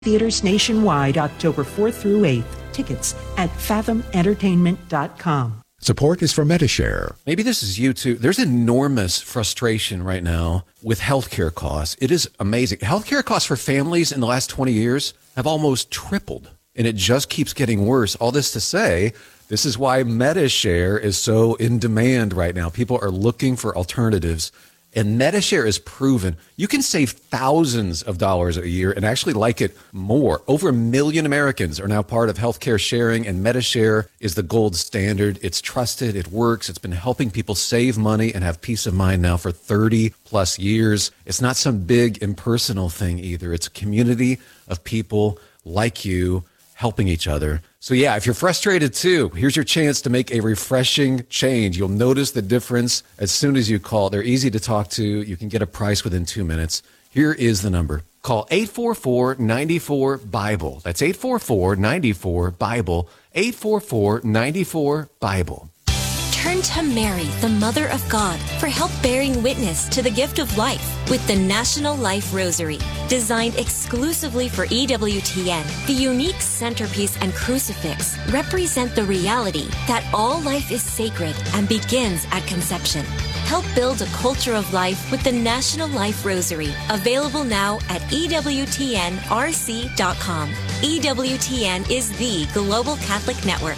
Theaters nationwide October 4th through 8th. Tickets at fathomentertainment.com. Support is for Metashare. Maybe this is you too. There's enormous frustration right now with healthcare costs. It is amazing. Healthcare costs for families in the last 20 years have almost tripled, and it just keeps getting worse. All this to say, this is why Metashare is so in demand right now. People are looking for alternatives. And Metashare is proven you can save thousands of dollars a year and actually like it more. Over 1 million Americans are now part of healthcare sharing, and Metashare is the gold standard. It's trusted. It works. It's been helping people save money and have peace of mind now for 30 plus years. It's not some big impersonal thing either. It's a community of people like you helping each other. So yeah, if you're frustrated too, here's your chance to make a refreshing change. You'll notice the difference as soon as you call. They're easy to talk to. You can get a price within 2 minutes. Here is the number. Call 844-94-BIBLE. That's 844-94-BIBLE. 844-94-BIBLE. Turn to Mary, the Mother of God, for help bearing witness to the gift of life with the National Life Rosary. Designed exclusively for EWTN, the unique centerpiece and crucifix represent the reality that all life is sacred and begins at conception. Help build a culture of life with the National Life Rosary, available now at EWTNRC.com. EWTN is the Global Catholic Network.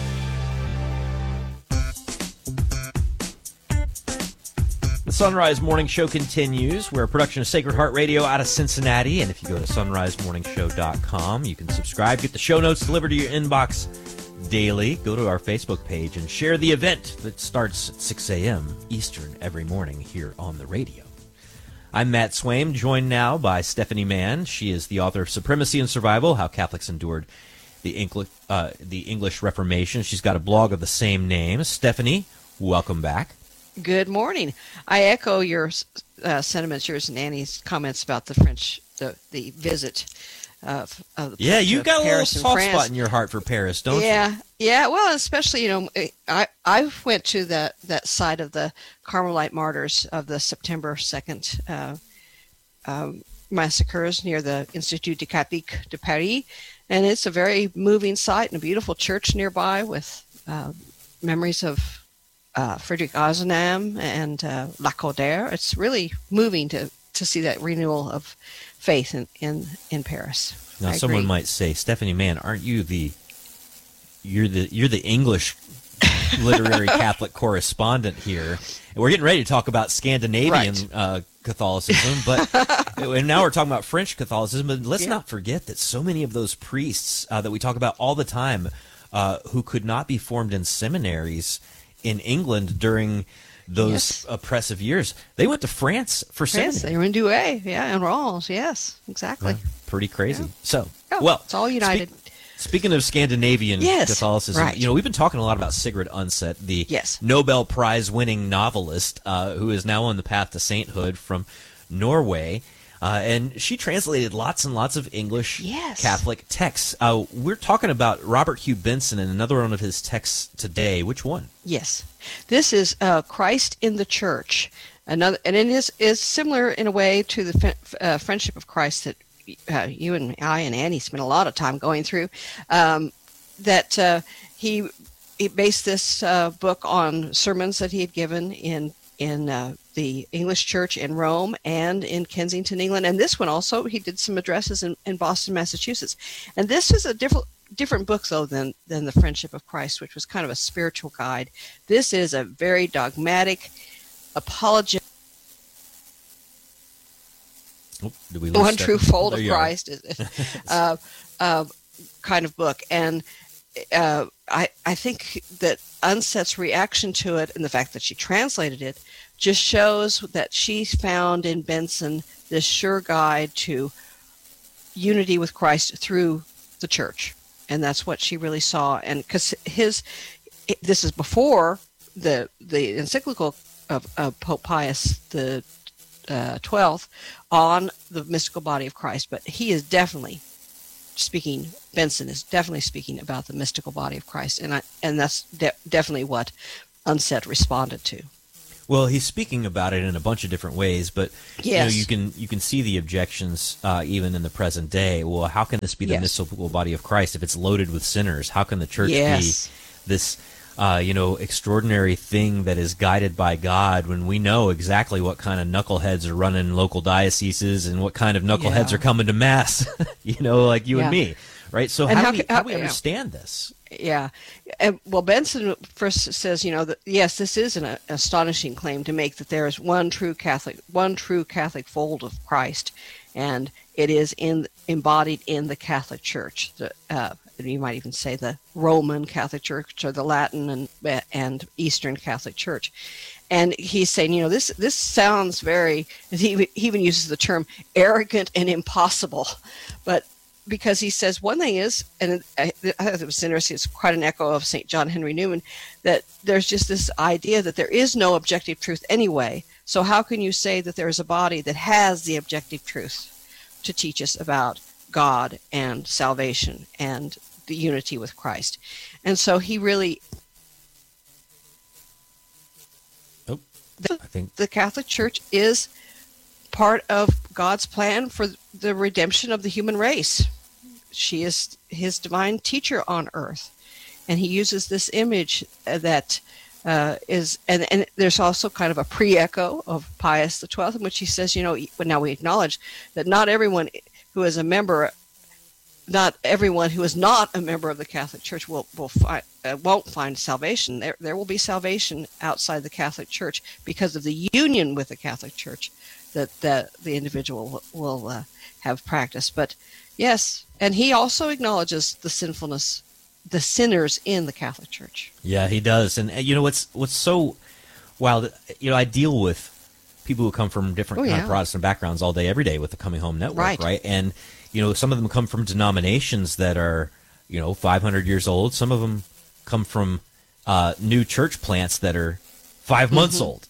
The Sunrise Morning Show continues. We're a production of Sacred Heart Radio out of Cincinnati. And if you go to sunrisemorningshow.com, you can subscribe, get the show notes delivered to your inbox daily. Go to our Facebook page and share the event that starts at 6 a.m. Eastern every morning here on the radio. I'm Matt Swaim, joined now by Stephanie Mann. She is the author of Supremacy and Survival, How Catholics Endured the English Reformation. She's got a blog of the same name. Stephanie, welcome back. Good morning. I echo your sentiments, yours and Annie's comments about the French, the visit of the you got Paris a little soft France. spot in your heart for Paris, don't you? Yeah. Well, especially I went to that site of the Carmelite martyrs of the September 2nd massacres near the Institut de Catholique de Paris, and it's a very moving site and a beautiful church nearby with memories of Frederick Ozanam and Lacordaire. It's really moving to see that renewal of faith in Paris. Now, someone might say, Stephanie Mann, aren't you you're the English literary Catholic correspondent here? And we're getting ready to talk about Scandinavian Catholicism, and now we're talking about French Catholicism. But let's not forget that so many of those priests that we talk about all the time, who could not be formed in seminaries in England during those oppressive years, they went to France for seminary. They were in Douai, and Reims, yes, exactly. Pretty crazy. Yeah. So, it's all united. Speaking of Scandinavian Catholicism, right. we've been talking a lot about Sigrid Undset, the Nobel Prize-winning novelist who is now on the path to sainthood from Norway. And she translated lots and lots of English Catholic texts. We're talking about Robert Hugh Benson and another one of his texts today. Which one? Yes. This is Christ in the Church. And it is similar in a way to the Friendship of Christ that you and I and Annie spent a lot of time going through. He based this book on sermons that he had given in the English Church in Rome and in Kensington, England. And this one also, he did some addresses in Boston, Massachusetts. And this is a different book, though, than the Friendship of Christ, which was kind of a spiritual guide. This is a very dogmatic, apologetic, one true fold of Christ kind of book. And I think that Undset's reaction to it and the fact that she translated it just shows that she found in Benson this sure guide to unity with Christ through the church. And that's what she really saw. And because this is before the encyclical of Pope Pius the 12th on the mystical body of Christ. But he is definitely Benson is definitely speaking about the mystical body of Christ. And that's definitely what Undset responded to. Well, he's speaking about it in a bunch of different ways, but Yes. you can see the objections even in the present day. Well, how can this be the Yes. mystical body of Christ if it's loaded with sinners? How can the church Yes. be this extraordinary thing that is guided by God when we know exactly what kind of knuckleheads are running local dioceses and what kind of knuckleheads Yeah. are coming to mass? Like you Yeah. and me, right? So And how do we yeah. understand this? Yeah. Well, Benson first says, that, yes, this is an astonishing claim to make, that there is one true Catholic fold of Christ, and it is embodied in the Catholic Church. You might even say the Roman Catholic Church or the Latin and Eastern Catholic Church. And he's saying, this sounds very, he even uses the term arrogant and impossible, but because he says one thing is, and I thought it was interesting, it's quite an echo of St. John Henry Newman, that there's just this idea that there is no objective truth anyway. So how can you say that there is a body that has the objective truth to teach us about God and salvation and the unity with Christ? And so he really, I think the Catholic Church is part of God's plan for the redemption of the human race. She is his divine teacher on earth. And he uses this image that is, and there's also kind of a pre-echo of Pius XII, in which he says, now we acknowledge that not everyone who is not a member of the Catholic Church won't find salvation. There will be salvation outside the Catholic Church because of the union with the Catholic Church that the individual will have practiced. But yes, and he also acknowledges the sinners in the Catholic Church. Yeah, he does. And what's so wild, I deal with people who come from different kind of Protestant backgrounds all day, every day with the Coming Home Network, right? And, some of them come from denominations that are, 500 years old. Some of them come from new church plants that are 5 months old.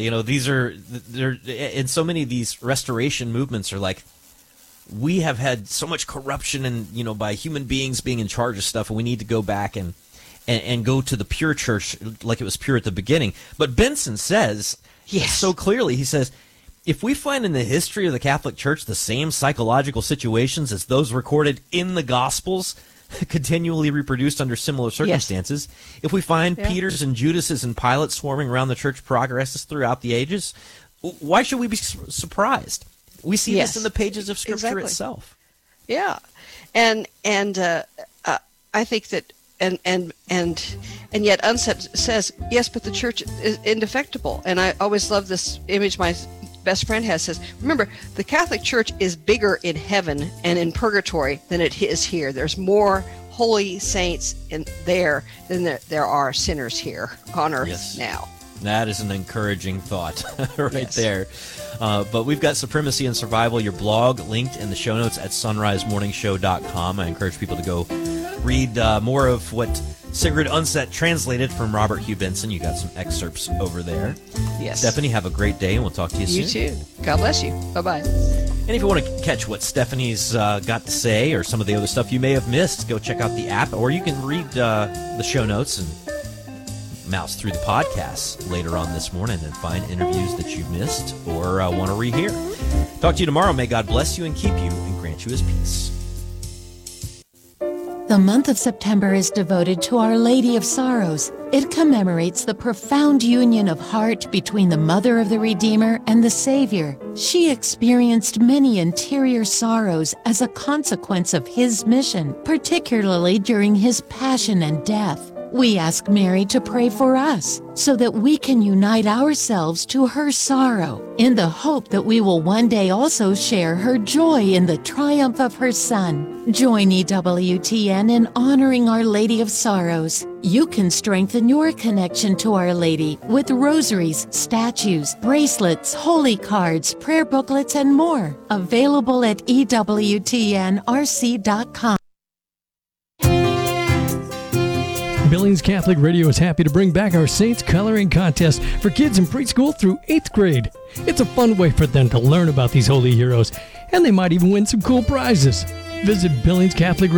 And so many of these restoration movements are like, we have had so much corruption and, by human beings being in charge of stuff, and we need to go back and go to the pure church like it was pure at the beginning. But Benson says, so clearly, he says, if we find in the history of the Catholic Church the same psychological situations as those recorded in the Gospels, continually reproduced under similar circumstances, if we find Peters and Judases and Pilates swarming around the church progresses throughout the ages, why should we be surprised? We see this in the pages of Scripture itself. Yeah, and I think that and yet Unset says yes, but the church is indefectible. And I always love this image my best friend says, remember, the Catholic Church is bigger in heaven and in purgatory than it is here. There's more holy saints in there than there are sinners here on earth now. That is an encouraging thought there. But we've got Supremacy and Survival, your blog, linked in the show notes at sunrisemorningshow.com. I encourage people to go read more of what Sigrid Undset translated from Robert Hugh Benson. You got some excerpts over there. Yes. Stephanie, have a great day, and we'll talk to you soon. You too. God bless you. Bye-bye. And if you want to catch what Stephanie's got to say or some of the other stuff you may have missed, go check out the app, or you can read the show notes and mouse through the podcasts later on this morning and find interviews that you missed or want to rehear. Talk to you tomorrow. May God bless you and keep you and grant you his peace. The month of September is devoted to Our Lady of Sorrows. It commemorates the profound union of heart between the Mother of the Redeemer and the Savior. She experienced many interior sorrows as a consequence of his mission, particularly during his passion and death. We ask Mary to pray for us so that we can unite ourselves to her sorrow in the hope that we will one day also share her joy in the triumph of her Son. Join EWTN in honoring Our Lady of Sorrows. You can strengthen your connection to Our Lady with rosaries, statues, bracelets, holy cards, prayer booklets, and more. Available at EWTNRC.com. Billings Catholic Radio is happy to bring back our Saints Coloring Contest for kids in preschool through 8th grade. It's a fun way for them to learn about these holy heroes, and they might even win some cool prizes. Visit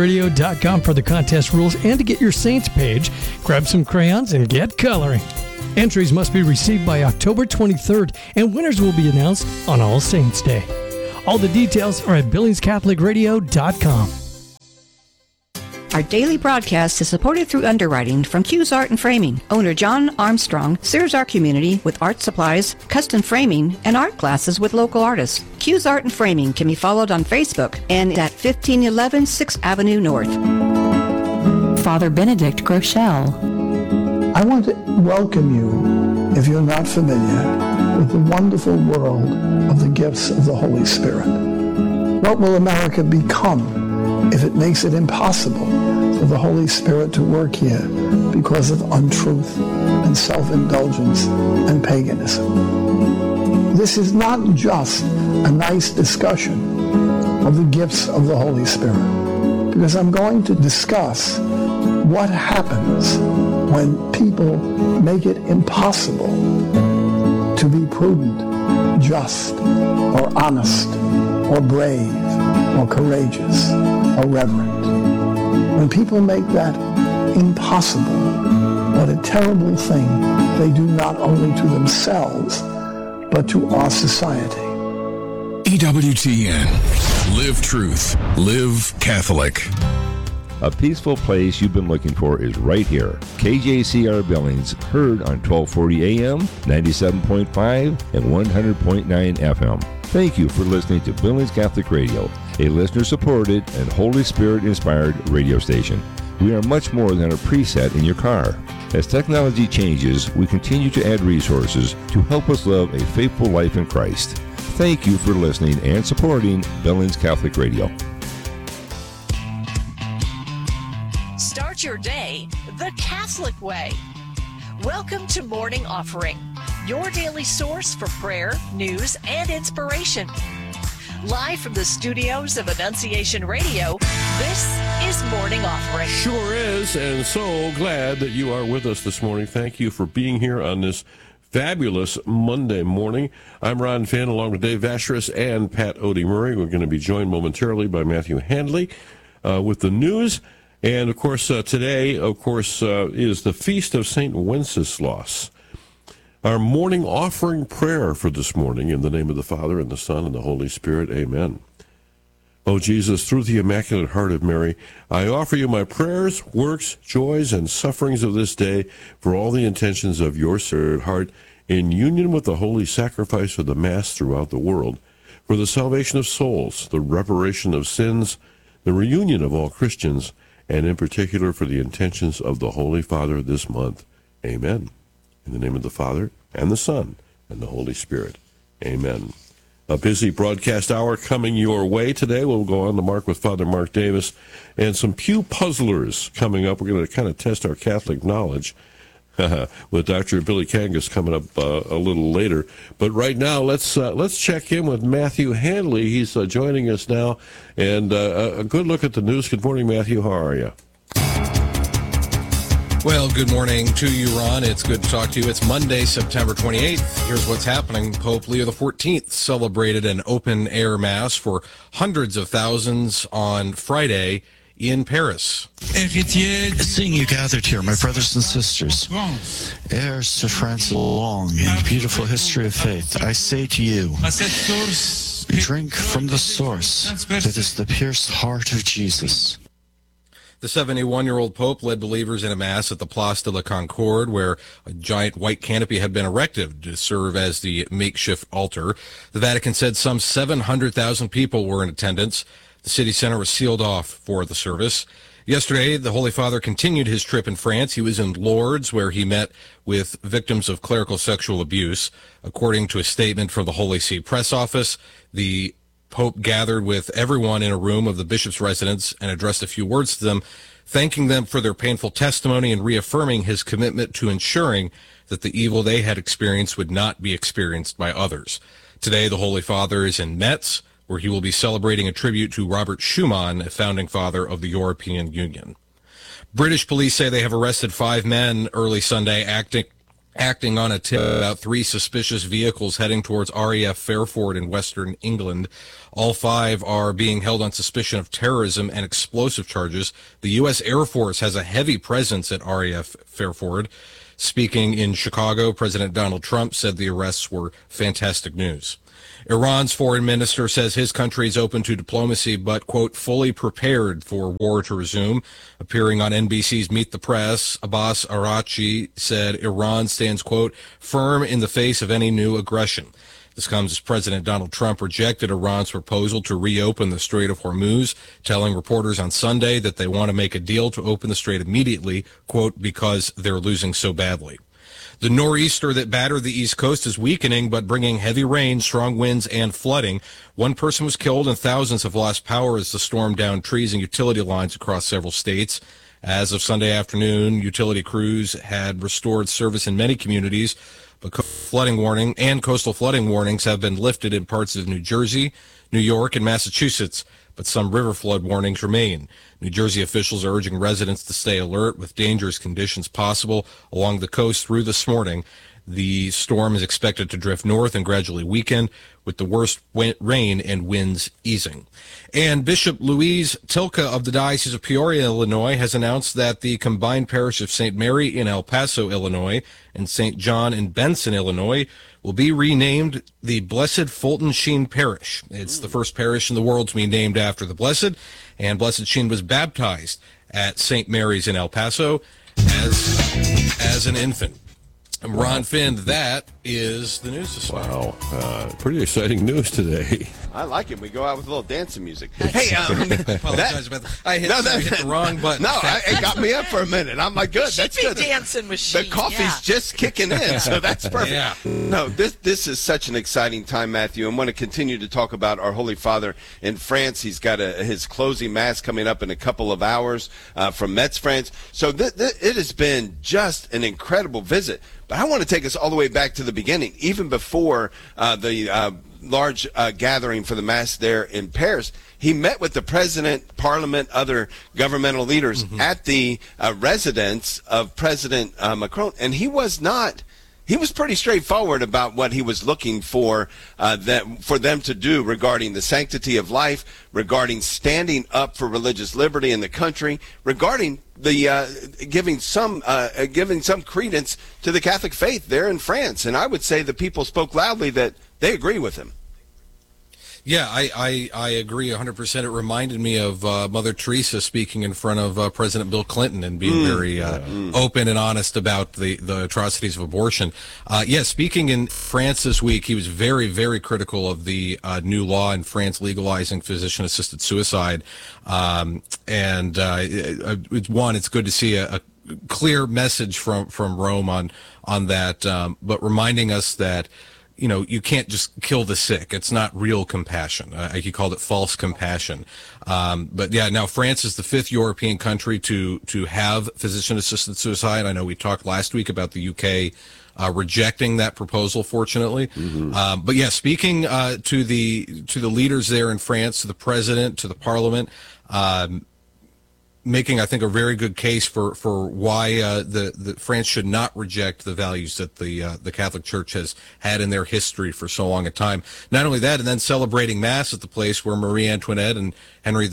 BillingsCatholicRadio.com for the contest rules and to get your Saints page. Grab some crayons and get coloring. Entries must be received by October 23rd, and winners will be announced on All Saints Day. All the details are at BillingsCatholicRadio.com. Our daily broadcast is supported through underwriting from Q's Art and Framing. Owner John Armstrong serves our community with art supplies, custom framing, and art classes with local artists. Q's Art and Framing can be followed on Facebook and at 1511 6th Avenue North. Father Benedict Groeschel. I want to welcome you, if you're not familiar, with the wonderful world of the gifts of the Holy Spirit. What will America become if it makes it impossible for the Holy Spirit to work here because of untruth and self-indulgence and paganism? This is not just a nice discussion of the gifts of the Holy Spirit, because I'm going to discuss what happens when people make it impossible to be prudent, just, or honest, or brave, or courageous, or reverent. When people make that impossible, what a terrible thing they do not only to themselves, but to our society. EWTN. Live truth. Live Catholic. A peaceful place you've been looking for is right here. KJCR Billings, heard on 1240 AM, 97.5, and 100.9 FM. Thank you for listening to Billings Catholic Radio, a listener-supported and Holy Spirit-inspired radio station. We are much more than a preset in your car. As technology changes, we continue to add resources to help us live a faithful life in Christ. Thank you for listening and supporting Billings Catholic Radio. Start your day the Catholic way. Welcome to Morning Offering, your daily source for prayer, news, and inspiration. Live from the studios of Annunciation Radio, this is Morning Offering. Sure is, and so glad that you are with us this morning. Thank you for being here on this fabulous Monday morning. I'm Ron Finn, along with Dave Vacheris and Pat Odie Murray. We're going to be joined momentarily by Matthew Handley with the news. And, of course, today, is the Feast of St. Wenceslaus. Our morning offering prayer for this morning, in the name of the Father, and the Son, and the Holy Spirit. Amen. O Jesus, through the Immaculate Heart of Mary, I offer you my prayers, works, joys, and sufferings of this day for all the intentions of your Sacred Heart, in union with the holy sacrifice of the Mass throughout the world, for the salvation of souls, the reparation of sins, the reunion of all Christians, and in particular for the intentions of the Holy Father this month. Amen. In the name of the Father, and the Son, and the Holy Spirit. Amen. A busy broadcast hour coming your way today. We'll go on to Mark with Father Mark Davis, and some Pew Puzzlers coming up. We're going to kind of test our Catholic knowledge with Dr. Billy Kangas coming up a little later. But right now, let's check in with Matthew Handley. He's joining us now, and a good look at the news. Good morning, Matthew. How are you? Well, good morning to you, Ron. It's good to talk to you. It's Monday, September 28th. Here's what's happening. Pope Leo XIV celebrated an open-air mass for hundreds of thousands on Friday in Paris. Seeing you gathered here, my brothers and sisters, heirs to France's long and beautiful history of faith, I say to you, drink from the source that is the pierced heart of Jesus. The 71-year-old Pope led believers in a mass at the Place de la Concorde, where a giant white canopy had been erected to serve as the makeshift altar. The Vatican said some 700,000 people were in attendance. The city center was sealed off for the service. Yesterday, the Holy Father continued his trip in France. He was in Lourdes, where he met with victims of clerical sexual abuse. According to a statement from the Holy See press office, the Pope gathered with everyone in a room of the bishop's residence and addressed a few words to them, thanking them for their painful testimony and reaffirming his commitment to ensuring that the evil they had experienced would not be experienced by others. Today, the Holy Father is in Metz, where he will be celebrating a tribute to Robert Schuman, a founding father of the European Union. British police say they have arrested 5 men early Sunday acting on a tip about 3 suspicious vehicles heading towards RAF Fairford in western England. All 5 are being held on suspicion of terrorism and explosive charges. The U.S. Air Force has a heavy presence at RAF Fairford. Speaking in Chicago, President Donald Trump said the arrests were fantastic news. Iran's foreign minister says his country is open to diplomacy, but, quote, fully prepared for war to resume. Appearing on NBC's Meet the Press, Abbas Araghchi said Iran stands, quote, firm in the face of any new aggression. This comes as President Donald Trump rejected Iran's proposal to reopen the Strait of Hormuz, telling reporters on Sunday that they want to make a deal to open the strait immediately, quote, because they're losing so badly. The nor'easter that battered the East Coast is weakening, but bringing heavy rain, strong winds, and flooding. One person was killed and thousands have lost power as the storm downed trees and utility lines across several states. As of Sunday afternoon, utility crews had restored service in many communities, but coastal flooding warnings have been lifted in parts of New Jersey, New York, and Massachusetts, but some river flood warnings remain. New Jersey officials are urging residents to stay alert with dangerous conditions possible along the coast through this morning. The storm is expected to drift north and gradually weaken, with the worst rain and winds easing. And Bishop Louise Tilka of the Diocese of Peoria, Illinois, has announced that the combined parish of St. Mary in El Paso, Illinois, and St. John in Benson, Illinois, will be renamed the Blessed Fulton Sheen Parish. It's the first parish in the world to be named after the Blessed, and Blessed Sheen was baptized at St. Mary's in El Paso as an infant. I'm Ron Finn. That is the news this morning. Wow. Pretty exciting news today. I like it. We go out with a little dancing music. Hey, apologize about that. I hit the wrong button. No, it got me up for a minute. I'm like, good. That's good. Dancing machine. The coffee's just kicking in, so that's perfect. Yeah. No, this is such an exciting time, Matthew. I want to continue to talk about our Holy Father in France. He's got his closing mass coming up in a couple of hours from Metz, France. So it has been just an incredible visit. But I want to take us all the way back to the beginning, even before the large gathering for the Mass there in Paris. He met with the president, parliament, other governmental leaders at the residence of President Macron, and he was pretty straightforward about what he was looking for them to do regarding the sanctity of life, regarding standing up for religious liberty in the country, regarding the giving some credence to the Catholic faith there in France. And I would say the people spoke loudly that they agree with him. Yeah, I agree 100%. It reminded me of Mother Teresa speaking in front of President Bill Clinton and being very open and honest about the atrocities of abortion. Speaking in France this week, he was very, very critical of the new law in France legalizing physician-assisted suicide. It's good to see a clear message from Rome on that, but reminding us that you can't just kill the sick. It's not real compassion. He called it false compassion. Now France is the 5th European country to have physician-assisted suicide. I know we talked last week about the UK rejecting that proposal, fortunately. Speaking to the leaders there in France, to the president, to the parliament, making, I think, a very good case for why the France should not reject the values that the Catholic Church has had in their history for so long a time. Not only that, and then celebrating Mass at the place where Marie Antoinette and Louis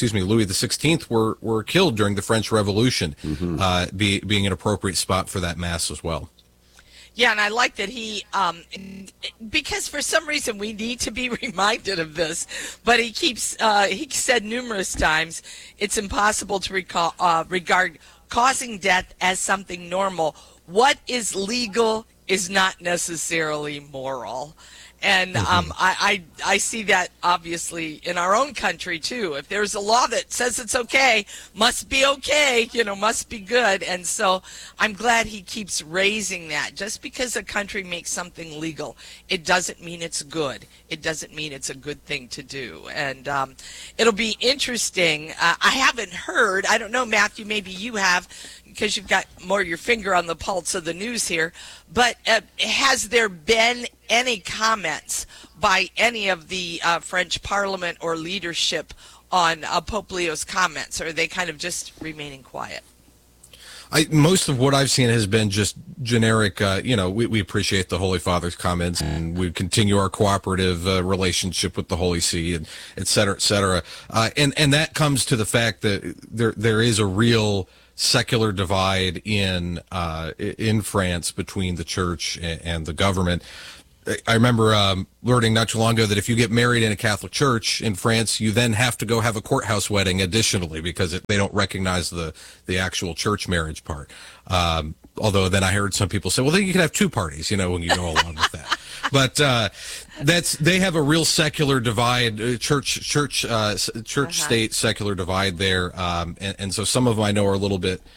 XVI were killed during the French Revolution, being an appropriate spot for that Mass as well. Yeah, and I like that he, because for some reason we need to be reminded of this, but he said numerous times, it's impossible to regard causing death as something normal. What is legal is not necessarily moral. And I see that obviously in our own country too. If there's a law that says it's okay, must be okay, must be good. And so I'm glad he keeps raising that. Just because a country makes something legal, it doesn't mean it's good. It doesn't mean it's a good thing to do. And it'll be interesting. I haven't heard, I don't know, Matthew, maybe you have, because you've got more your finger on the pulse of the news here, but has there been any comments by any of the French Parliament or leadership on Pope Leo's comments, or are they kind of just remaining quiet? Most of what I've seen has been just generic, we appreciate the Holy Father's comments, and we continue our cooperative relationship with the Holy See, and et cetera, et cetera. And that comes to the fact that there is a real secular divide in France between the church and the government. I remember learning not too long ago that if you get married in a Catholic church in France, you then have to go have a courthouse wedding additionally because they don't recognize the actual church marriage part. Although then I heard some people say, well, then you can have two parties, when you go along with that. But they have a real secular divide, church-state secular divide there. And so some of them I know are a little bit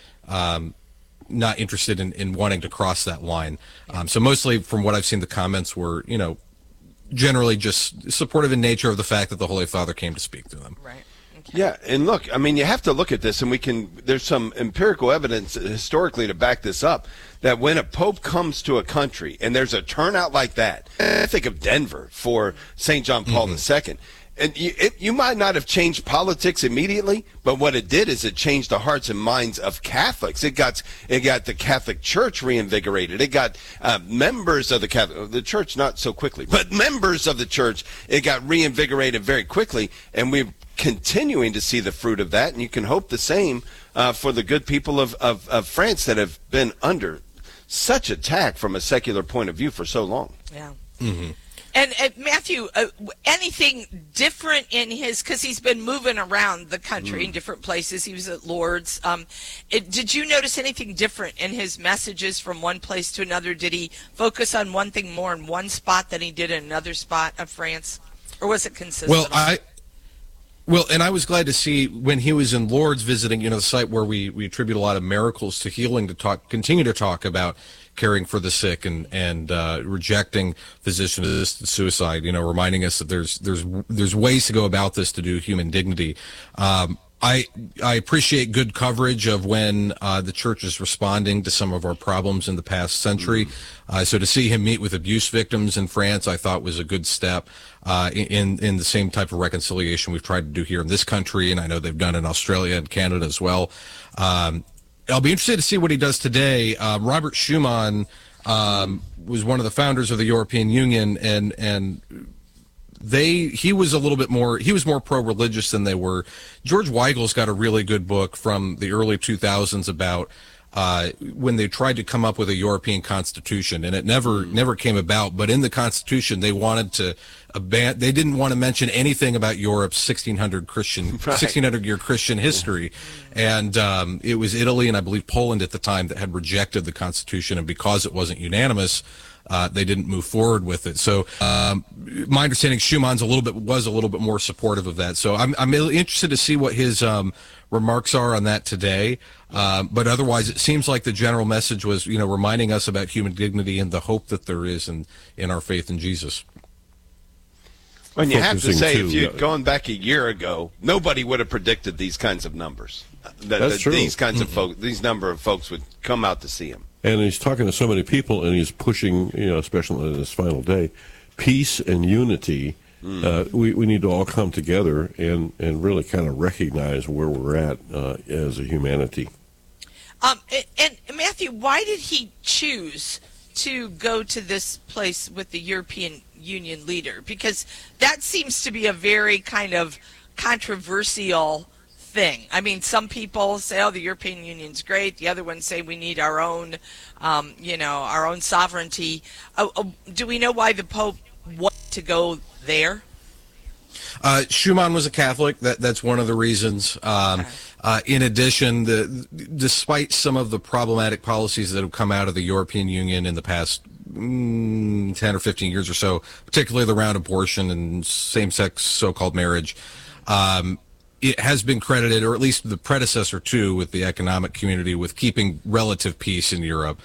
not interested in wanting to cross that line. So mostly from what I've seen, the comments were, generally just supportive in nature of the fact that the Holy Father came to speak to them. Right. Yeah, and look, you have to look at this, and there's some empirical evidence historically to back this up, that when a pope comes to a country and there's a turnout like that, I think of Denver for St. John Paul II, and you might not have changed politics immediately, but what it did is it changed the hearts and minds of Catholics. It got the Catholic Church reinvigorated. It got members of the Church not so quickly, but members of the Church. It got reinvigorated very quickly, and we're continuing to see the fruit of that. And you can hope the same for the good people of France that have been under such attack from a secular point of view for so long. Yeah. Mm-hmm. And Matthew, anything different in because he's been moving around the country in different places. He was at Lourdes. Did you notice anything different in his messages from one place to another? Did he focus on one thing more in one spot than he did in another spot of France? Or was it consistent? Well, and I was glad to see when he was in Lourdes visiting, the site where we attribute a lot of miracles to healing, continue to talk about caring for the sick and rejecting physician-assisted suicide. Reminding us that there's ways to go about this to do human dignity. I appreciate good coverage of when the church is responding to some of our problems in the past century. So to see him meet with abuse victims in France, I thought was a good step in the same type of reconciliation we've tried to do here in this country, and I know they've done in Australia and Canada as well. I'll be interested to see what he does today. Robert Schuman was one of the founders of the European Union, and he was more pro-religious than they were. George Weigel's got a really good book from the early 2000s about when they tried to come up with a European constitution, and it never came about. But in the constitution, they wanted to they didn't want to mention anything about Europe's 1600-year Christian history, and it was Italy and I believe Poland at the time that had rejected the constitution, and because it wasn't unanimous, they didn't move forward with it. So my understanding, Schumann's was a little bit more supportive of that. So I'm interested to see what his remarks are on that today. But otherwise, it seems like the general message was, reminding us about human dignity and the hope that there is in our faith in Jesus. And you have to say, if you'd gone back a year ago, nobody would have predicted these kinds of numbers. That's true. These kinds of folks, these number of folks would come out to see him. And he's talking to so many people, and he's pushing, especially in this final day, peace and unity. We need to all come together and really kind of recognize where we're at as a humanity. And Matthew, why did he choose to go to this place with the European Union leader? Because that seems to be a very kind of controversial thing. I mean, some people say, "Oh, the European Union's great." The other ones say we need our own, our own sovereignty. Do we know why the Pope wanted to go there? Schuman was a Catholic. That's one of the reasons. In addition, despite some of the problematic policies that have come out of the European Union in the past 10 or 15 years or so, particularly around abortion and same-sex so-called marriage, it has been credited, or at least the predecessor to, with the economic community, with keeping relative peace in Europe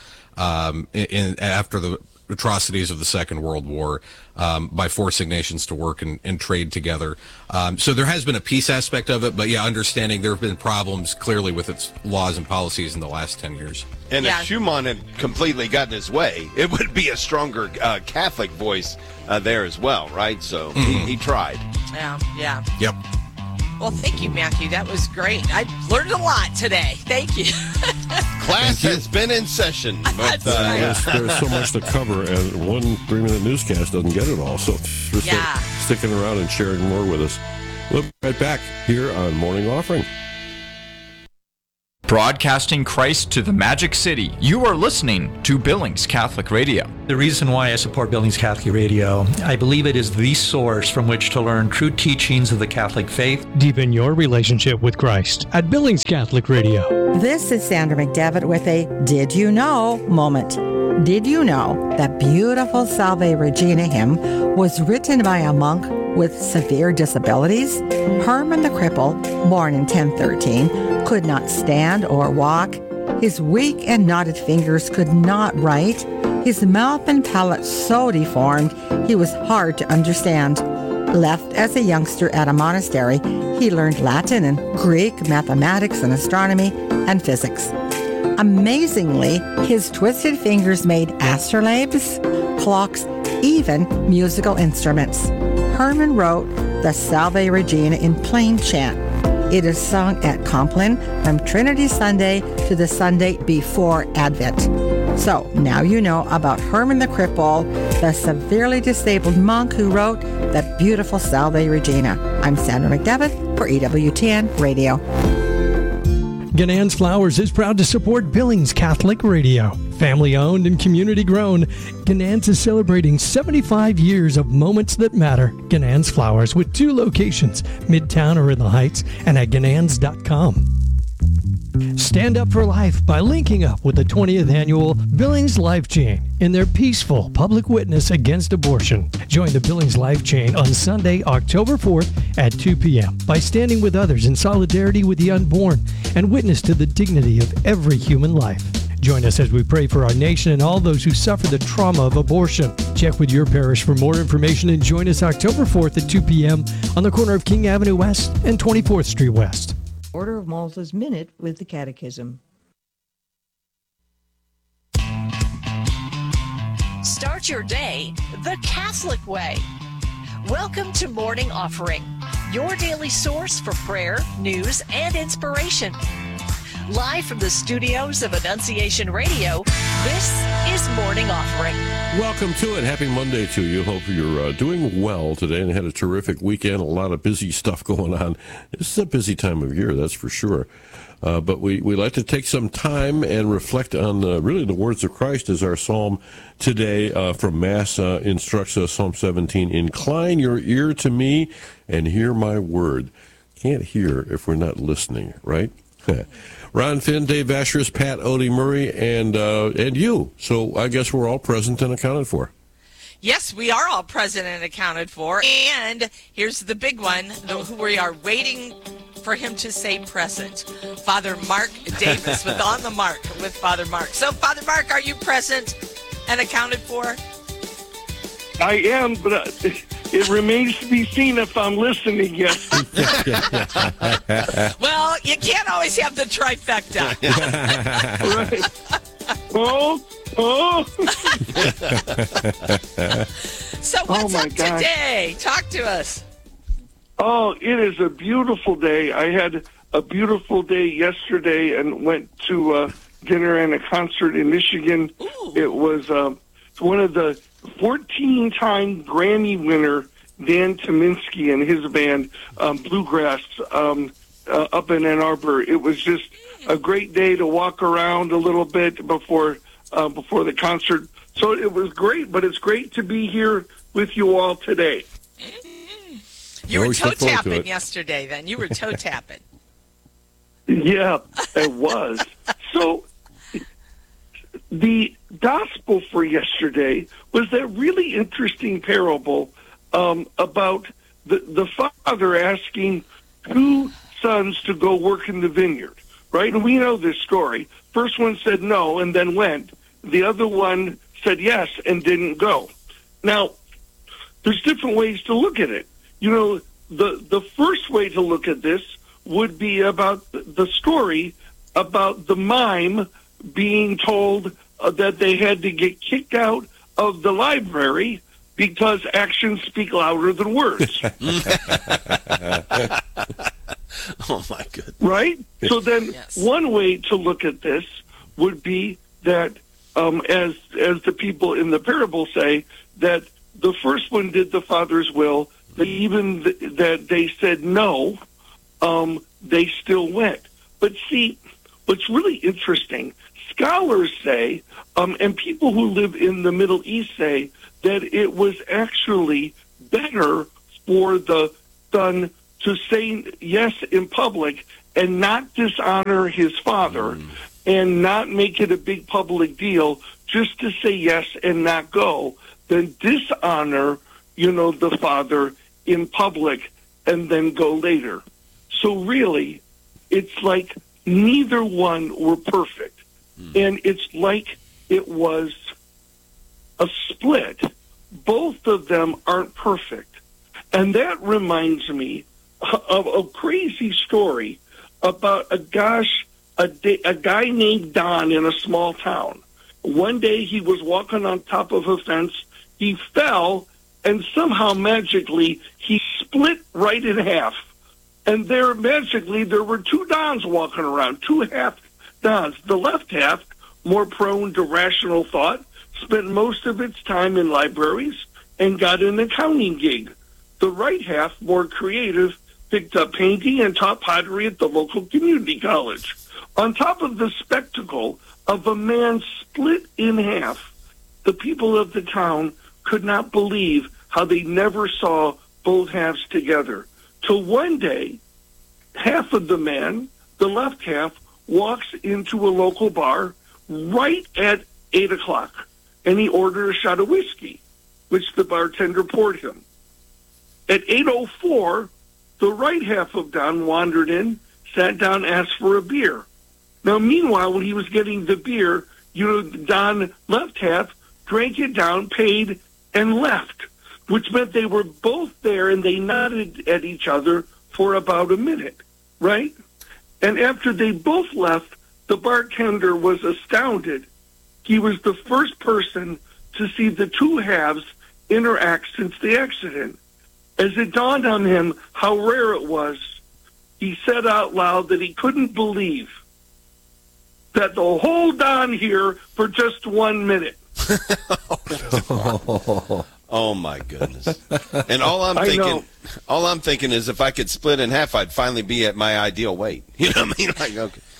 after the atrocities of the Second World War, by forcing nations to work and trade together. So there has been a peace aspect of it, but understanding there have been problems clearly with its laws and policies in the last 10 years. And if Schuman had completely gotten his way, it would be a stronger Catholic voice there as well, right? So he tried. Yeah. Yep. Well, thank you, Matthew. That was great. I learned a lot today. Thank you. Class has been in session. But, there's so much to cover, and one 3-minute newscast doesn't get it all. So sticking around and sharing more with us. We'll be right back here on Morning Offering. Broadcasting Christ to the Magic City, you are listening to Billings Catholic Radio. The reason why I support Billings Catholic Radio, I believe it is the source from which to learn true teachings of the Catholic faith. Deepen your relationship with Christ at Billings Catholic Radio. This is Sandra McDevitt with a Did You Know moment. Did you know that beautiful Salve Regina hymn was written by a monk with severe disabilities? Herman the Cripple, born in 1013, could not stand or walk. His weak and knotted fingers could not write. His mouth and palate so deformed, he was hard to understand. Left as a youngster at a monastery, he learned Latin and Greek, mathematics and astronomy, and physics. Amazingly, his twisted fingers made astrolabes, clocks, even musical instruments. Herman wrote the Salve Regina in plain chant. It is sung at Compline from Trinity Sunday to the Sunday before Advent. So now you know about Herman the Cripple, the severely disabled monk who wrote that beautiful Salve Regina. I'm Sandra McDevitt for EWTN Radio. Ganann's Flowers is proud to support Billings Catholic Radio. Family owned and community grown, Ganann's is celebrating 75 years of moments that matter. Ganann's Flowers with 2 locations, Midtown or in the Heights, and at ganans.com. Stand up for life by linking up with the 20th annual Billings Life Chain in their peaceful public witness against abortion. Join the Billings Life Chain on Sunday, October 4th at 2 p.m. by standing with others in solidarity with the unborn and witness to the dignity of every human life. Join us as we pray for our nation and all those who suffer the trauma of abortion. Check with your parish for more information and join us October 4th at 2 p.m. on the corner of King Avenue West and 24th Street West. Order of Malta's Minute with the Catechism. Start your day the Catholic way. Welcome to Morning Offering, your daily source for prayer, news, and inspiration. Live from the studios of Annunciation Radio, this is Morning Offering. Welcome to it. Happy Monday to you. Hope you're doing well today and had a terrific weekend. A lot of busy stuff going on. This is a busy time of year, that's for sure. But we like to take some time and reflect on really the words of Christ as our psalm today from Mass instructs us, Psalm 17. Incline your ear to me and hear my word. Can't hear if we're not listening, right? Ron Finn, Dave Vacherus, Pat Odie Murray, and you. So I guess we're all present and accounted for. Yes, we are all present and accounted for. And here's the big one. We are waiting for him to say present. Father Mark Davis with On the Mark with Father Mark. So, Father Mark, are you present and accounted for? I am, but it remains to be seen if I'm listening yet. Well, you can't always have the trifecta. Right. Oh. So what's up today? Talk to us. Oh, it is a beautiful day. I had a beautiful day yesterday and went to dinner and a concert in Michigan. Ooh. It was one of the 14-time Grammy winner Dan Tyminski and his band, Bluegrass, up in Ann Arbor. It was just a great day to walk around a little bit before the concert. So it was great, but it's great to be here with you all today. You were toe-tapping yesterday, then. You were toe-tapping. Yeah, it was. So the gospel for yesterday was that really interesting parable about the father asking 2 sons to go work in the vineyard, right? And we know this story. First one said no and then went. The other one said yes and didn't go. Now, there's different ways to look at it. You know, the first way to look at this would be about the story about the mime being told that they had to get kicked out of the library because actions speak louder than words. Oh, my goodness. Right? So then one way to look at this would be that, as the people in the parable say, that the first one did the Father's will, that even that they said no, they still went. But see, what's really interesting, scholars say, and people who live in the Middle East say, that it was actually better for the son to say yes in public and not dishonor his father and not make it a big public deal, just to say yes and not go, than dishonor, the father in public and then go later. So really, it's like neither one were perfect. And it's like it was a split. Both of them aren't perfect. And that reminds me of a crazy story about a guy named Don in a small town. One day he was walking on top of a fence. He fell, and somehow magically he split right in half. And there were two Dons walking around, two half Dons. The left half, more prone to rational thought, spent most of its time in libraries and got an accounting gig. The right half, more creative, picked up painting and taught pottery at the local community college. On top of the spectacle of a man split in half, the people of the town could not believe how they never saw both halves together. Till one day, half of the man, the left half, walks into a local bar right at 8 o'clock, and he ordered a shot of whiskey, which the bartender poured him. At 8:04, the right half of Don wandered in, sat down, asked for a beer. Now, meanwhile, when he was getting the beer, Don left half drank it down, paid, and left, which meant they were both there and they nodded at each other for about a minute, right? And after they both left, the bartender was astounded. He was the first person to see the two halves interact since the accident. As it dawned on him how rare it was, he said out loud that he couldn't believe that they'll hold on here for just 1 minute. Oh my goodness! And all I'm thinking is, if I could split in half, I'd finally be at my ideal weight. You know what I mean? Like,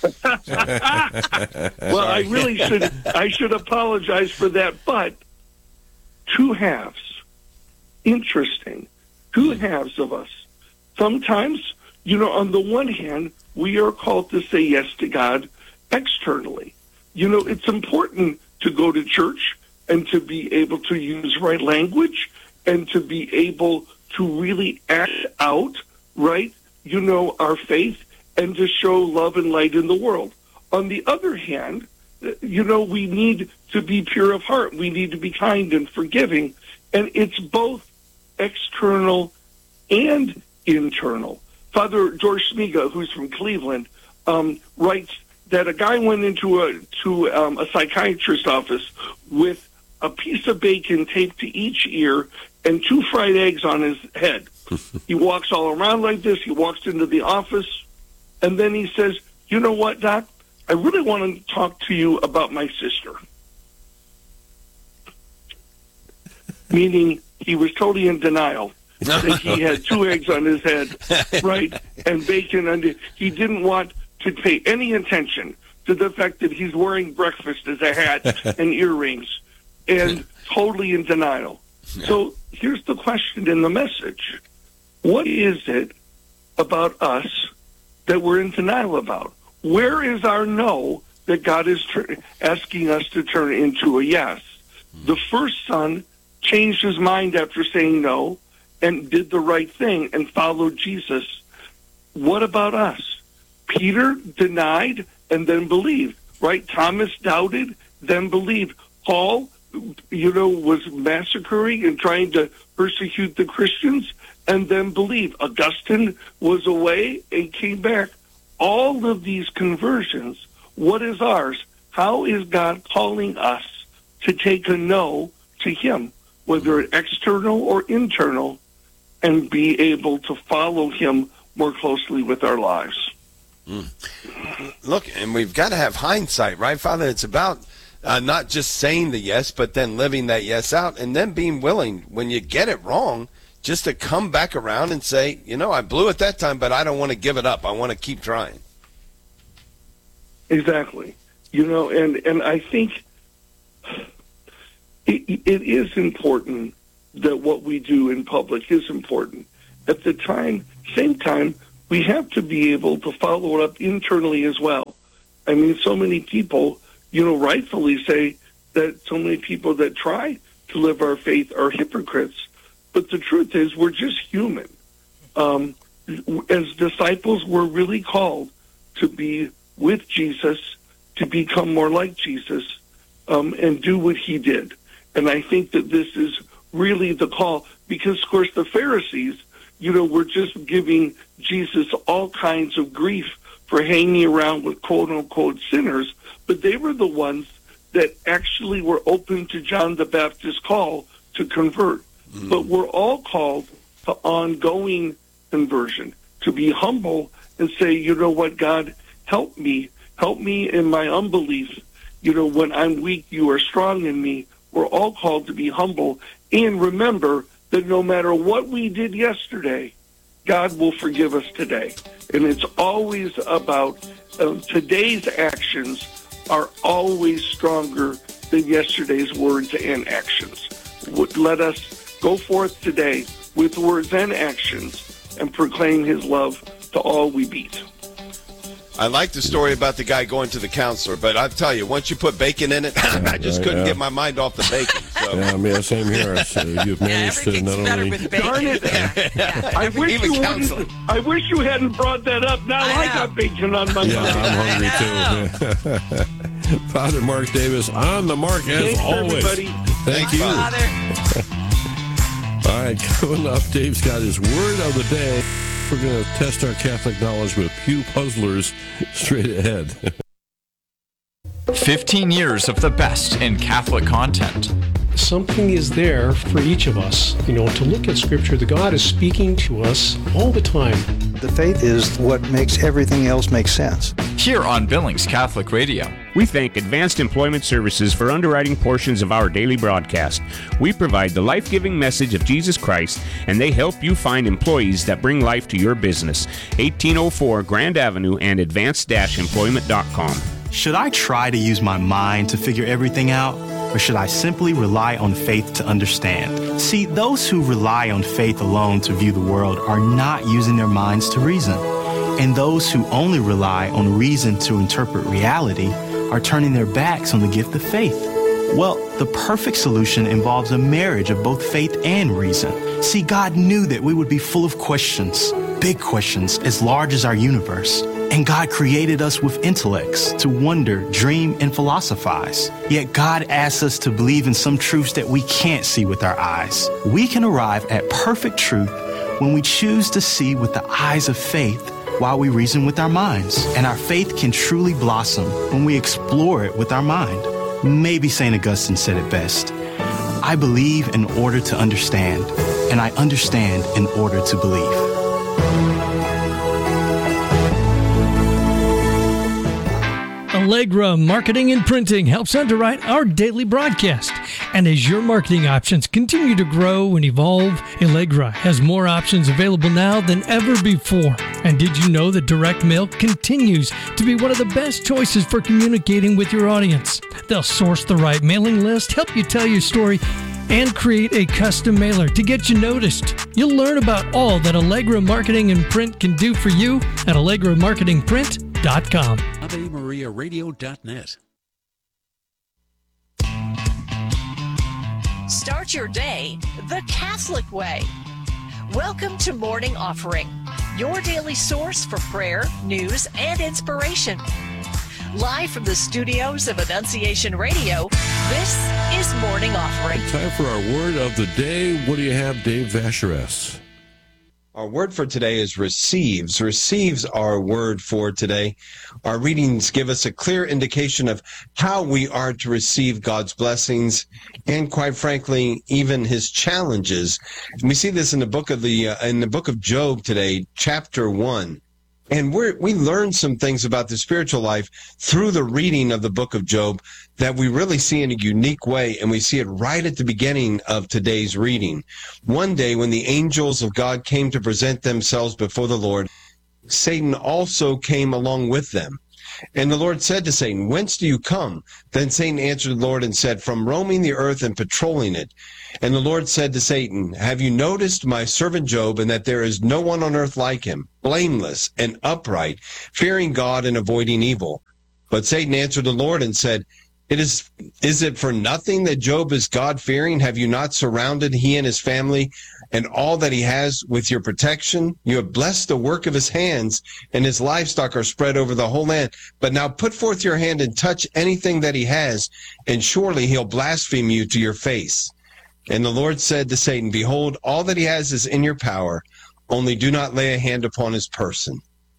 okay. Well, I should apologize for that, but two halves. Interesting. Two halves of us. Sometimes, on the one hand, we are called to say yes to God externally. It's important to go to church and to be able to use right language and to be able to really act out, right, our faith, and to show love and light in the world. On the other hand, we need to be pure of heart. We need to be kind and forgiving. And it's both external and internal. Father George Smiga, who's from Cleveland, writes that a guy went into a psychiatrist's office with a piece of bacon taped to each ear and 2 fried eggs on his head. He walks all around like this. He walks into the office, and then he says, "You know what, Doc? I really want to talk to you about my sister." Meaning he was totally in denial. That he had 2 eggs on his head, right, and bacon under. He didn't want to pay any attention to the fact that he's wearing breakfast as a hat and earrings, and totally in denial. So here's the question in the message. What is it about us that we're in denial about? Where is our no that God is asking us to turn into a yes? The first son changed his mind after saying no and did the right thing and followed Jesus. What about us? Peter denied and then believed, right? Thomas doubted, then believed. Paul, was massacring and trying to persecute the Christians and then believed. Augustine was away and came back. All of these conversions, what is ours? How is God calling us to take a no to him, whether external or internal, and be able to follow him more closely with our lives? Look, and we've got to have hindsight, right, Father? It's about not just saying the yes, but then living that yes out, and then being willing, when you get it wrong, just to come back around and say, I blew it that time, but I don't want to give it up. I want to keep trying. Exactly. And I think it is important that what we do in public is important. At the same time, we have to be able to follow it up internally as well. I mean, so many people, rightfully say that so many people that try to live our faith are hypocrites. But the truth is, we're just human. As disciples, we're really called to be with Jesus, to become more like Jesus, and do what he did. And I think that this is really the call, because, of course, the Pharisees, were just giving Jesus all kinds of grief for hanging around with quote-unquote sinners, but they were the ones that actually were open to John the Baptist's call to convert. But we're all called to ongoing conversion, to be humble and say, you know what, God, help me in my unbelief. When I'm weak, you are strong in me. We're all called to be humble and remember that no matter what we did yesterday, God will forgive us today. And it's always about today's actions are always stronger than yesterday's words and actions. Let us go forth today with words and actions and proclaim his love to all we meet. I like the story about the guy going to the counselor, but I'll tell you, once you put bacon in it, I just couldn't get my mind off the bacon. So. Yeah, same here. You've managed to not only... Darn it. I wish you hadn't brought that up. Now I got bacon on my mind. I'm hungry too. Father Mark Davis on the mark as Thanks, always. Everybody. Thank you. All right, coming up, Dave's got his word of the day. We're going to test our Catholic knowledge with Pew Puzzlers straight ahead. 15 years of the best in Catholic content. Something is there for each of us, to look at Scripture. The God is speaking to us all the time. The faith is what makes everything else make sense. Here on Billings Catholic Radio. We thank Advanced Employment Services for underwriting portions of our daily broadcast. We provide the life-giving message of Jesus Christ, and they help you find employees that bring life to your business. 1804 Grand Avenue and advanced-employment.com. Should I try to use my mind to figure everything out, or should I simply rely on faith to understand? See, those who rely on faith alone to view the world are not using their minds to reason. And those who only rely on reason to interpret reality are turning their backs on the gift of faith. Well, the perfect solution involves a marriage of both faith and reason. See, God knew that we would be full of questions, big questions as large as our universe. And God created us with intellects to wonder, dream, and philosophize. Yet God asks us to believe in some truths that we can't see with our eyes. We can arrive at perfect truth when we choose to see with the eyes of faith while we reason with our minds. And our faith can truly blossom when we explore it with our mind. Maybe St. Augustine said it best. I believe in order to understand, and I understand in order to believe. Allegra Marketing and Printing helps underwrite our daily broadcast. And as your marketing options continue to grow and evolve, Allegra has more options available now than ever before. And did you know that direct mail continues to be one of the best choices for communicating with your audience? They'll source the right mailing list, help you tell your story, and create a custom mailer to get you noticed. You'll learn about all that Allegra Marketing and Print can do for you at AllegraMarketingPrint.com. AveMariaRadio.net. Start your day the Catholic way. Welcome to Morning Offering, your daily source for prayer, news, and inspiration. Live from the studios of Annunciation Radio, this is Morning Offering. Time for our word of the day. What do you have, Dave Vacheres? Our word for today is receives. Receives our word for today. Our readings give us a clear indication of how we are to receive God's blessings and, quite frankly, even his challenges. And we see this in the book of Job today, chapter 1. And we learn some things about the spiritual life through the reading of the book of Job that we really see in a unique way, and we see it right at the beginning of today's reading. One day when the angels of God came to present themselves before the Lord, Satan also came along with them. And the Lord said to Satan, whence do you come? Then Satan answered the Lord and said, from roaming the earth and patrolling it. And the Lord said to Satan, have you noticed my servant Job, and that there is no one on earth like him, blameless and upright, fearing God and avoiding evil? But Satan answered the Lord and said, is it for nothing that Job is God-fearing? Have you not surrounded he and his family and all that he has with your protection? You have blessed the work of his hands, and his livestock are spread over the whole land. But now put forth your hand and touch anything that he has, and surely he'll blaspheme you to your face. And the Lord said to Satan, behold, all that he has is in your power, only do not lay a hand upon his person.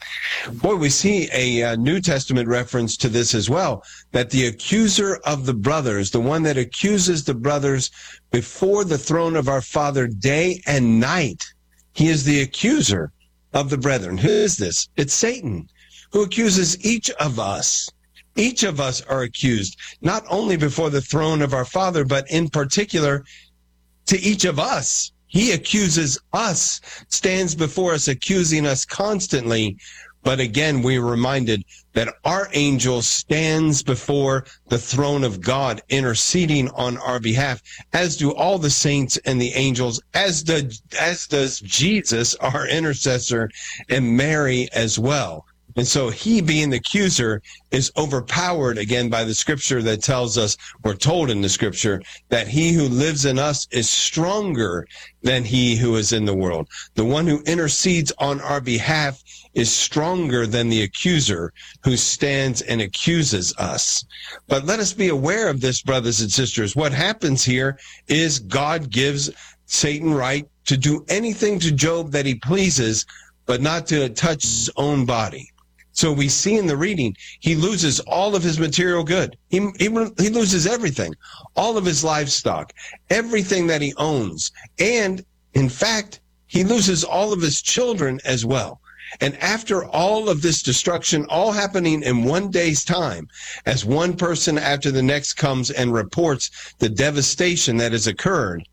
Boy, we see a New Testament reference to this as well, that the accuser of the brothers, the one that accuses the brothers before the throne of our Father day and night, he is the accuser of the brethren. Who is this? It's Satan, who accuses each of us. Each of us are accused, not only before the throne of our Father, but in particular to each of us. He accuses us, stands before us, accusing us constantly. But again, we are reminded that our angel stands before the throne of God, interceding on our behalf, as do all the saints and the angels, as does Jesus, our intercessor, and Mary as well. And so he, being the accuser, is overpowered again by the scripture that tells us, we're told in the scripture, that he who lives in us is stronger than he who is in the world. The one who intercedes on our behalf is stronger than the accuser who stands and accuses us. But let us be aware of this, brothers and sisters. What happens here is God gives Satan right to do anything to Job that he pleases, but not to touch his own body. So we see in the reading, he loses all of his material good. He loses everything, all of his livestock, everything that he owns. And in fact, he loses all of his children as well. And after all of this destruction, all happening in one day's time, as one person after the next comes and reports the devastation that has occurred,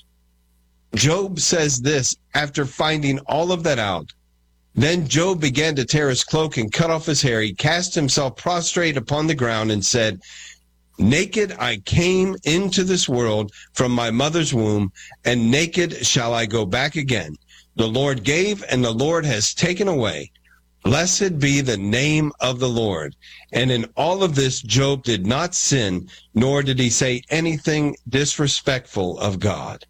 Job says this after finding all of that out. Then Job began to tear his cloak and cut off his hair. He cast himself prostrate upon the ground and said, naked I came into this world from my mother's womb, and naked shall I go back again. The Lord gave, and the Lord has taken away. Blessed be the name of the Lord. And in all of this, Job did not sin, nor did he say anything disrespectful of God.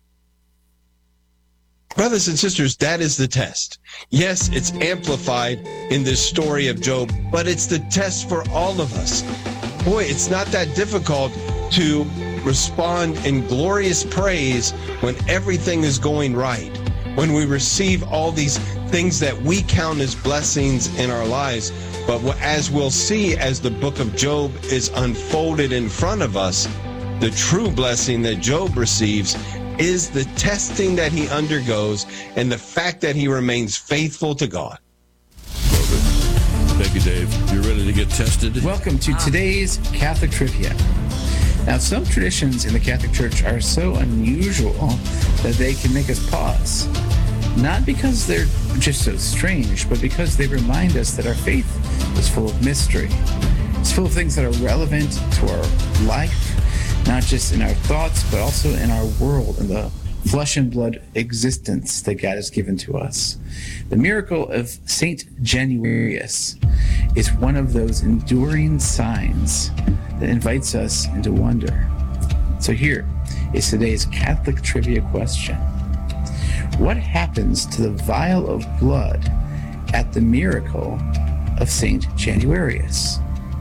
Brothers and sisters, that is the test. Yes, it's amplified in this story of Job, but it's the test for all of us. Boy, it's not that difficult to respond in glorious praise when everything is going right, when we receive all these things that we count as blessings in our lives. But as we'll see as the book of Job is unfolded in front of us, the true blessing that Job receives is the testing that he undergoes and the fact that he remains faithful to God. Thank you, Dave. You ready to get tested? Welcome to today's Catholic Trivia. Now, some traditions in the Catholic Church are so unusual that they can make us pause. Not because they're just so strange, but because they remind us that our faith is full of mystery. It's full of things that are relevant to our life, not just in our thoughts, but also in our world and the flesh and blood existence that God has given to us. The miracle of Saint Januarius is one of those enduring signs that invites us into wonder. So here is today's Catholic trivia question. What happens to the vial of blood at the miracle of Saint Januarius?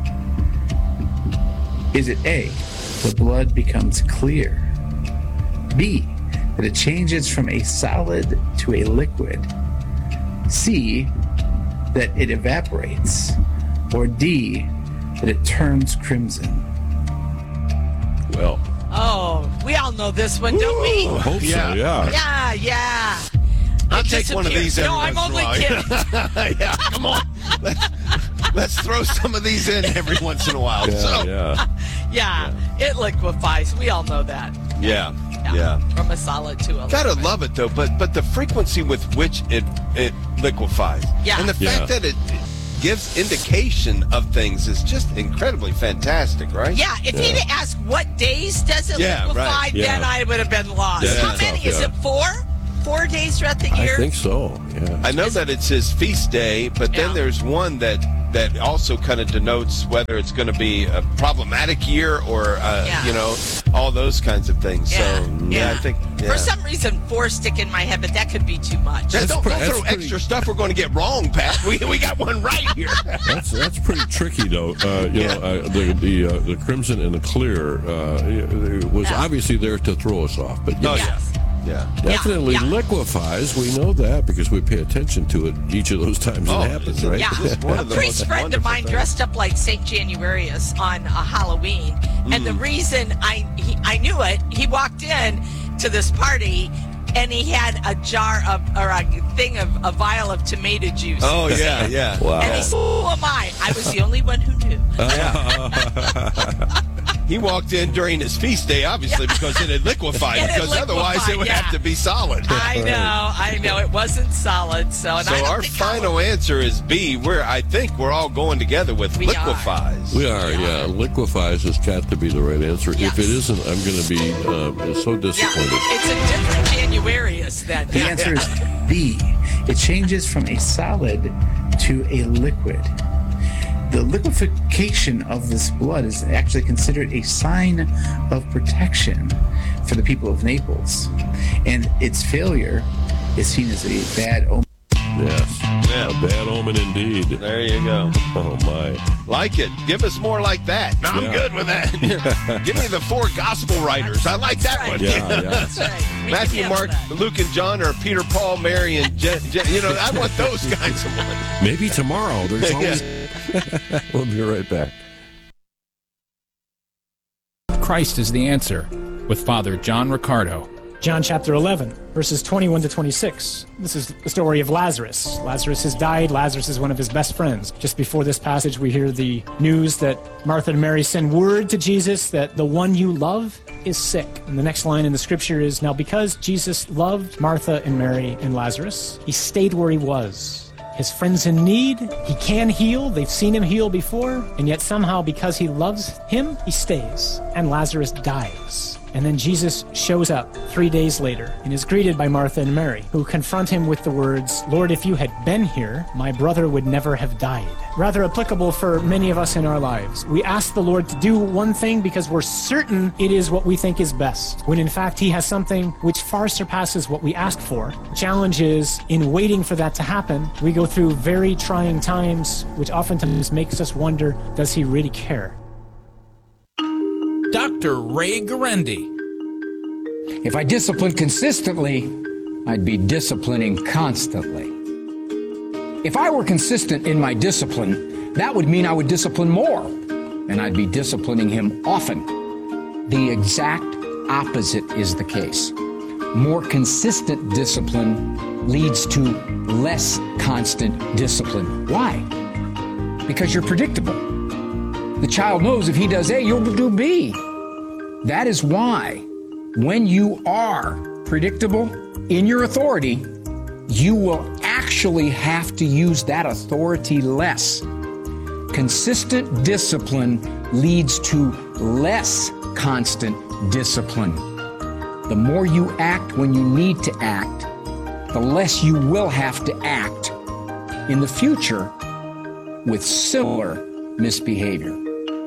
Is it A, the blood becomes clear? B, that it changes from a solid to a liquid? C, that it evaporates? Or D, that it turns crimson? Well. Oh, we all know this one, don't we? I hope so, yeah. Yeah. I'll take one of these every No, I'm once in a only while. kidding. Yeah, come on. Let's throw some of these in every once in a while. Yeah, it liquefies. We all know that. Yeah. From a solid to a liquid. Gotta love it though, but the frequency with which it liquefies, Yeah. and the fact that it gives indication of things is just incredibly fantastic, right? Yeah, if he'd asked what days does it liquefy, right. then I would have been lost. Yeah, How many? Is it 4? 4 days throughout the year? I think so, yeah. I know that it's his feast day, but then there's one that also kind of denotes whether it's going to be a problematic year or, you know, all those kinds of things. Yeah. So, I think... Yeah. For some reason, 4 stick in my head, but that could be too much. Don't throw extra stuff we're going to get wrong, Pat. We got one right here. That's pretty tricky, though. The crimson and the clear was obviously there to throw us off. But definitely liquefies. We know that because we pay attention to it each of those times it happens, right? Yeah. A priest friend of mine dressed up like St. Januarius on Halloween, and the reason I knew it, he walked in to this party and he had a jar of, or a vial of tomato juice. Oh, yeah. Wow. And he said, who am I? I was the only one who knew. He walked in during his feast day, obviously, because it had liquefied, because otherwise it would have to be solid. I know. It wasn't solid. So our final answer is B. I think we're all going together with liquefies. We are, yeah. Liquefies has got to be the right answer. Yes. If it isn't, I'm going to be so disappointed. It's a different Januarius then. The answer is B. It changes from a solid to a liquid. The liquefaction of this blood is actually considered a sign of protection for the people of Naples, and its failure is seen as a bad omen. Yes. Yeah, a bad omen indeed. There you go. Oh, my. Like it. Give us more like that. No, I'm good with that. Give me the 4 gospel writers. I like that one. Yeah. That's right. Matthew, Mark, Luke, and John, or Peter, Paul, Mary, and Jen. I want those kinds of ones. Maybe tomorrow. There's always... We'll be right back. Christ is the answer with Father John Riccardo. John chapter 11, verses 21 to 26. This is the story of Lazarus. Lazarus has died. Lazarus is one of his best friends. Just before this passage, we hear the news that Martha and Mary send word to Jesus that the one you love is sick. And the next line in the scripture is, now because Jesus loved Martha and Mary and Lazarus, he stayed where he was. His friend's in need. He can heal. They've seen him heal before. And yet somehow, because he loves him, he stays. And Lazarus dies. And then Jesus shows up 3 days later and is greeted by Martha and Mary, who confront him with the words, Lord, if you had been here, my brother would never have died. Rather applicable for many of us in our lives. We ask the Lord to do one thing because we're certain it is what we think is best, when in fact he has something which far surpasses what we ask for. The challenge is, in waiting for that to happen, we go through very trying times, which oftentimes makes us wonder, does he really care? Dr. Ray Guarendi. If I disciplined consistently, I'd be disciplining constantly. If I were consistent in my discipline, that would mean I would discipline more, and I'd be disciplining him often. The exact opposite is the case. More consistent discipline leads to less constant discipline. Why? Because you're predictable. The child knows if he does A, you'll do B. That is why, when you are predictable in your authority, you will actually have to use that authority less. Consistent discipline leads to less constant discipline. The more you act when you need to act, the less you will have to act in the future with similar misbehavior.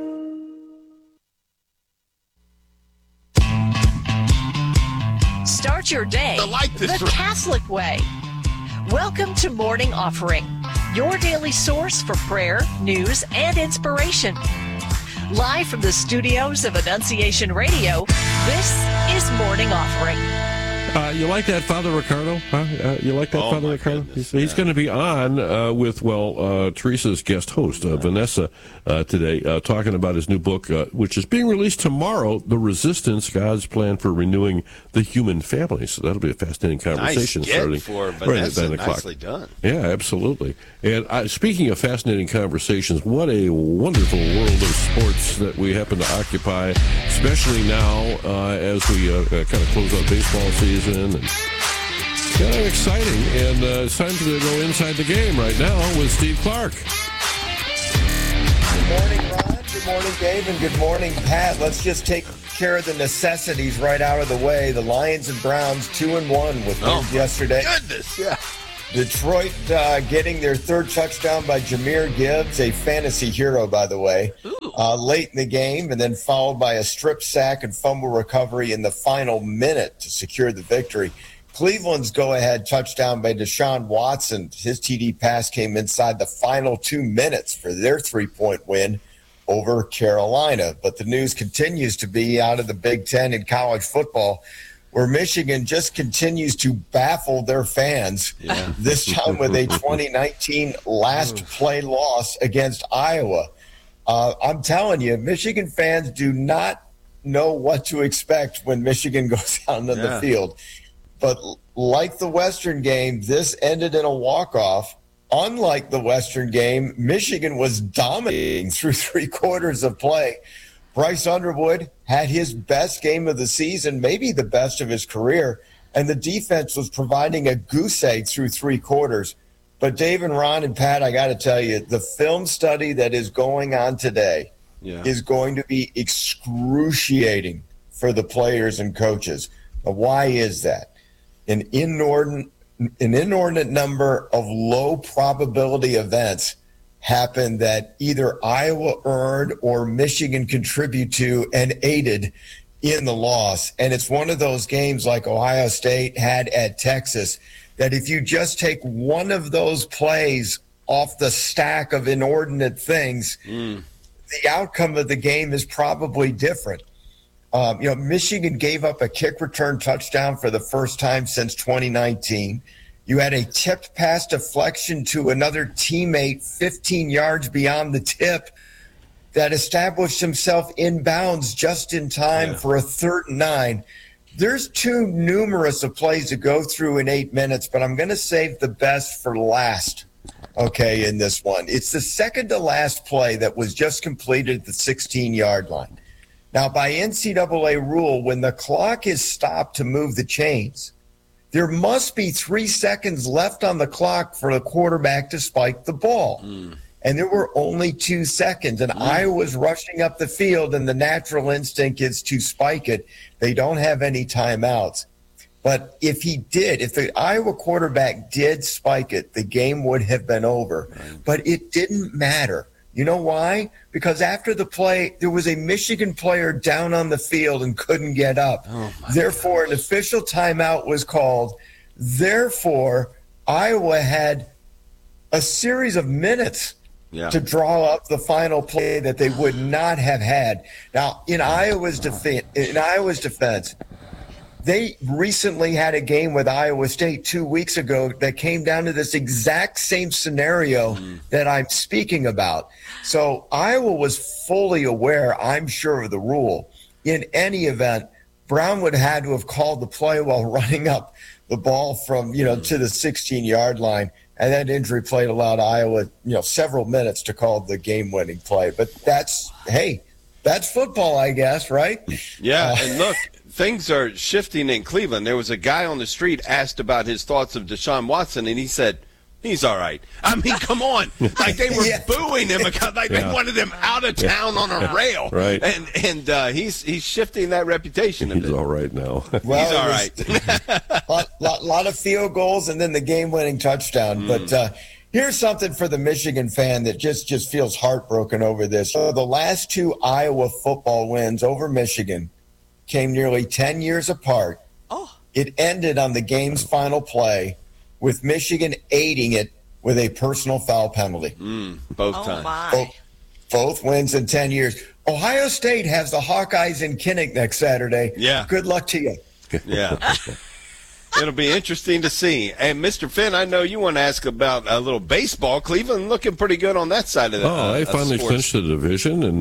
Start your day the Catholic way. Welcome to Morning Offering, your daily source for prayer, news, and inspiration. Live from the studios of Annunciation Radio, this is Morning Offering. You like that, Father Riccardo? Huh? You like that, Father Riccardo? He's going to be on with, Teresa's guest host, Vanessa, today, talking about his new book, which is being released tomorrow, The Resistance, God's Plan for Renewing the Human Family. So that'll be a fascinating conversation. Nice starting for right at 9 o'clock. Nicely done. Yeah, absolutely. And speaking of fascinating conversations, what a wonderful world of sports that we happen to occupy, especially now as we kind of close out baseball season. And kind of exciting. And it's time to go inside the game right now with Steve Clark. morning, Ron. Good morning, Dave. And good morning, Pat. Let's just take care of the necessities right out of the way. The Lions and Browns 2-1 with wins yesterday. Goodness, yeah. Detroit getting their third touchdown by Jahmyr Gibbs, a fantasy hero, by the way, late in the game, and then followed by a strip sack and fumble recovery in the final minute to secure the victory. Cleveland's go-ahead touchdown by Deshaun Watson. His TD pass came inside the final 2 minutes for their 3-point win over Carolina. But the news continues to be out of the Big Ten in college football, where Michigan just continues to baffle their fans, this time with a 2019 last play loss against Iowa. I'm telling you, Michigan fans do not know what to expect when Michigan goes out on the field. But like the Western game, this ended in a walk-off. Unlike the Western game, Michigan was dominating through 3 quarters of play. Bryce Underwood had his best game of the season, maybe the best of his career, and the defense was providing a goose egg through 3 quarters. But Dave and Ron and Pat, I got to tell you, the film study that is going on today is going to be excruciating for the players and coaches. Now, why is that? An inordinate number of low probability events happened that either Iowa earned or Michigan contributed to and aided in the loss. And it's one of those games like Ohio State had at Texas that if you just take one of those plays off the stack of inordinate things, the outcome of the game is probably different. Michigan gave up a kick return touchdown for the first time since 2019. You had a tipped pass deflection to another teammate 15 yards beyond the tip that established himself inbounds just in time for a 3rd and 9. There's too numerous of plays to go through in 8 minutes, but I'm going to save the best for last, in this one. It's the second to last play that was just completed at the 16-yard line. Now, by NCAA rule, when the clock is stopped to move the chains, there must be 3 seconds left on the clock for the quarterback to spike the ball. And there were only 2 seconds. And Iowa's rushing up the field, and the natural instinct is to spike it. They don't have any timeouts. But if the Iowa quarterback did spike it, the game would have been over. But it didn't matter. You know why? Because after the play, there was a Michigan player down on the field and couldn't get up. Therefore, an official timeout was called. Therefore, Iowa had a series of minutes to draw up the final play that they would not have had. Now, in Iowa's defense, they recently had a game with Iowa State 2 weeks ago that came down to this exact same scenario that I'm speaking about. So Iowa was fully aware, I'm sure, of the rule. In any event, Brown would have had to have called the play while running up the ball from, to the 16-yard line. And that injury play allowed Iowa, several minutes to call the game-winning play. But that's football, I guess, right? Yeah, and look, things are shifting in Cleveland. There was a guy on the street asked about his thoughts of Deshaun Watson, and he said, he's all right. I mean, come on. Like, they were booing him because they wanted him out of town on a rail. Right. And he's shifting that reputation a bit. He's all right now. Well, he's all right. lot of field goals and then the game-winning touchdown. But here's something for the Michigan fan that just feels heartbroken over this. So the last 2 Iowa football wins over Michigan came nearly 10 years apart. It ended on the game's final play with Michigan aiding it with a personal foul penalty. Both times. Both wins in 10 years. Ohio State has the Hawkeyes in Kinnick next Saturday. Yeah. Good luck to you. Yeah. It'll be interesting to see. And Mr. Finn, I know you want to ask about a little baseball. Cleveland looking pretty good on that side of the they finally clinched the division, and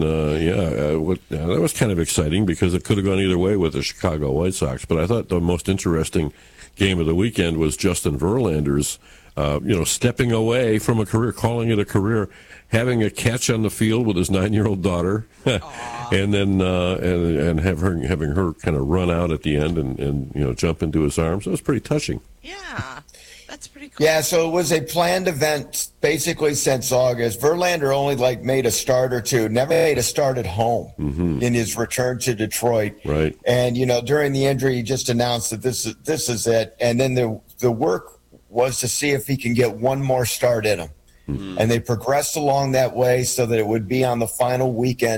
that was kind of exciting because it could have gone either way with the Chicago White Sox. But I thought the most interesting game of the weekend was Justin Verlander's, stepping away from a career, calling it a career, having a catch on the field with his 9-year-old daughter, and then and having her kind of run out at the end and jump into his arms. It was pretty touching. Yeah, That's pretty cool. Yeah, so it was a planned event basically since August. Verlander only made a start or two, never made a start at home in his return to Detroit. Right. And during the injury, he just announced that this is it. And then the work was to see if he can get one more start in him. And they progressed along that way so that it would be on the final weekend